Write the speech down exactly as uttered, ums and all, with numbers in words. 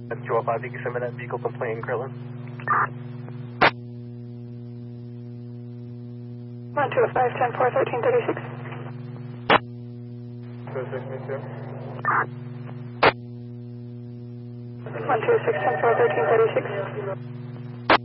two oh five, you can send me that vehicle complaint in Kirtland. one two five, ten four, thirteen thirty-six. two six, me too. one two six, ten four, thirteen thirty-six.